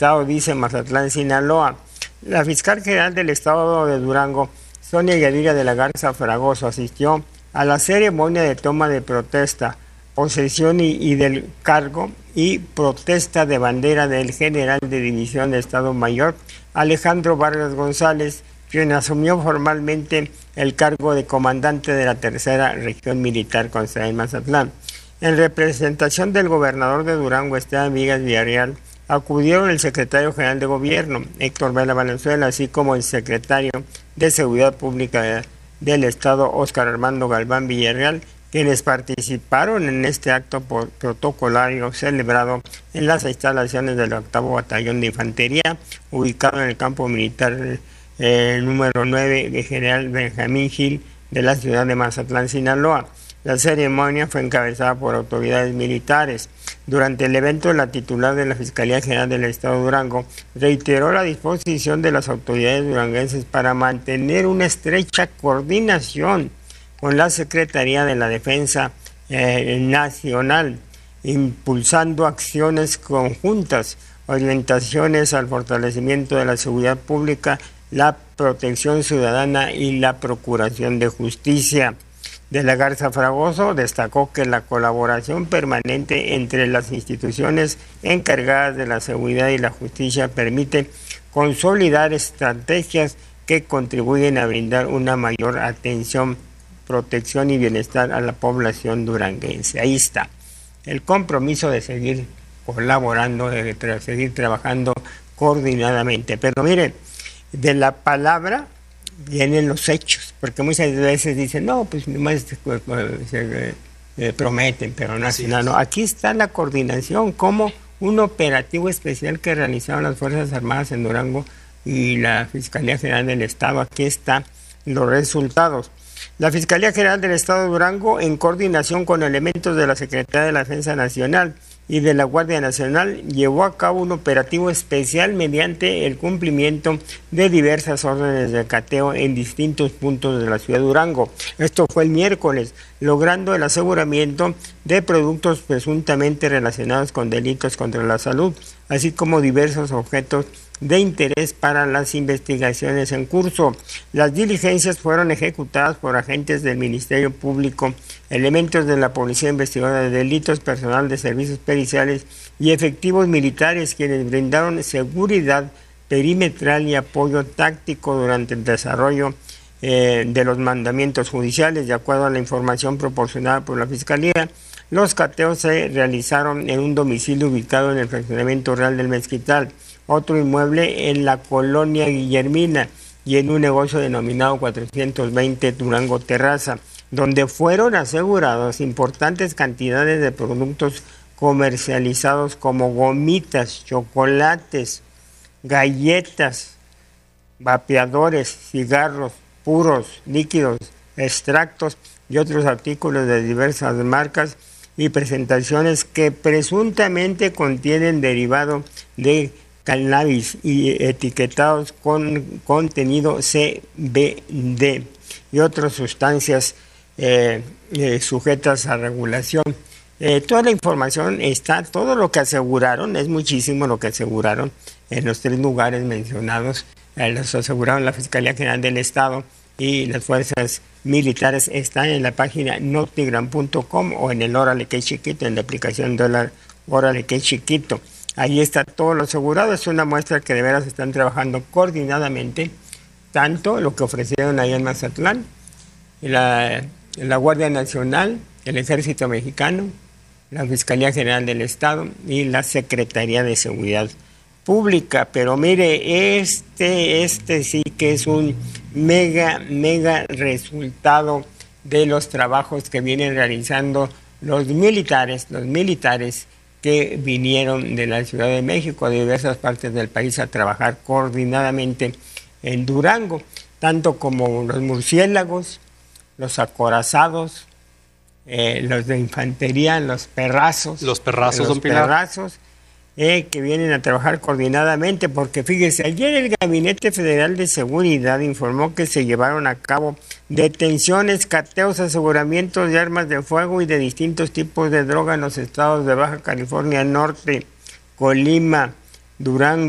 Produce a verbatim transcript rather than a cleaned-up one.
estado, dice Mazatlán, Sinaloa. La fiscal general del estado de Durango, Sonia Yadira de la Garza Fragoso, asistió a la ceremonia de toma de protesta, posesión y, y del cargo y protesta de bandera del general de división de Estado Mayor, Alejandro Vargas González, quien asumió formalmente el cargo de comandante de la tercera región militar con sede en Mazatlán. En representación del gobernador de Durango, Esteban Villegas Villarreal, acudieron el secretario general de gobierno, Héctor Vela Valenzuela, así como el secretario de Seguridad Pública del Estado, Óscar Armando Galván Villarreal, quienes participaron en este acto por protocolario celebrado en las instalaciones del octavo Batallón de Infantería, ubicado en el campo militar eh, número nueve de General Benjamín Gil de la ciudad de Mazatlán, Sinaloa. La ceremonia fue encabezada por autoridades militares. Durante el evento, la titular de la Fiscalía General del Estado de Durango reiteró la disposición de las autoridades duranguenses para mantener una estrecha coordinación con la Secretaría de la Defensa eh, Nacional, impulsando acciones conjuntas, orientaciones al fortalecimiento de la seguridad pública, la protección ciudadana y la procuración de justicia. De la Garza Fragoso destacó que la colaboración permanente entre las instituciones encargadas de la seguridad y la justicia permite consolidar estrategias que contribuyen a brindar una mayor atención, protección y bienestar a la población duranguense. Ahí está el compromiso de seguir colaborando, de tra- seguir trabajando coordinadamente. Pero miren, de la palabra vienen los hechos, porque muchas veces dicen, no, pues nomás se eh, prometen, pero no hacen nada. No, aquí está la coordinación, como un operativo especial que realizaron las Fuerzas Armadas en Durango y la Fiscalía General del Estado. Aquí están los resultados. La Fiscalía General del Estado de Durango, en coordinación con elementos de la Secretaría de la Defensa Nacional y de la Guardia Nacional, llevó a cabo un operativo especial mediante el cumplimiento de diversas órdenes de cateo en distintos puntos de la ciudad de Durango. Esto fue el miércoles, logrando el aseguramiento de productos presuntamente relacionados con delitos contra la salud, así como diversos objetos de interés para las investigaciones en curso. Las diligencias fueron ejecutadas por agentes del Ministerio Público, elementos de la Policía Investigadora de Delitos, personal de servicios periciales y efectivos militares, quienes brindaron seguridad perimetral y apoyo táctico durante el desarrollo eh, de los mandamientos judiciales. De acuerdo a la información proporcionada por la Fiscalía, los cateos se realizaron en un domicilio ubicado en el fraccionamiento real del Mezquital, otro inmueble en la colonia Guillermina y en un negocio denominado cuatrocientos veinte Durango Terraza, donde fueron aseguradas importantes cantidades de productos comercializados como gomitas, chocolates, galletas, vapeadores, cigarros, puros, líquidos, extractos y otros artículos de diversas marcas y presentaciones que presuntamente contienen derivado de cannabis y etiquetados con contenido C B D y otras sustancias eh, eh, sujetas a regulación. Eh, toda la información está, todo lo que aseguraron, es muchísimo lo que aseguraron en los tres lugares mencionados, eh, los aseguraron la Fiscalía General del Estado y las fuerzas militares. Están en la página notigram punto com o en el Órale que chiquito, en la aplicación dólar Órale que chiquito. Ahí está todo lo asegurado. Es una muestra que de veras están trabajando coordinadamente, tanto lo que ofrecieron ahí en Mazatlán, la, la Guardia Nacional, el Ejército Mexicano, la Fiscalía General del Estado y la Secretaría de Seguridad Pública. Pero mire, este, este sí que es un mega, mega resultado de los trabajos que vienen realizando los militares, los militares que vinieron de la Ciudad de México, de diversas partes del país, a trabajar coordinadamente en Durango, tanto como los murciélagos, los acorazados, eh, los de infantería, los perrazos. Los perrazos, los don Pilar. perrazos, eh, que vienen a trabajar coordinadamente, porque fíjese, ayer el Gabinete Federal de Seguridad informó que se llevaron a cabo detenciones, cateos, aseguramientos de armas de fuego y de distintos tipos de droga en los estados de Baja California Norte, Colima, Durango,